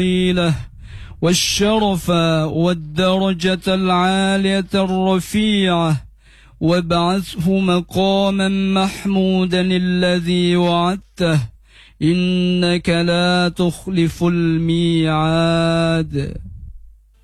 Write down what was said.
والشرف والدرجة العالية الرفيعة وابعثه مقاما محمودا الذي وعدته إنك لا تخلف الميعاد.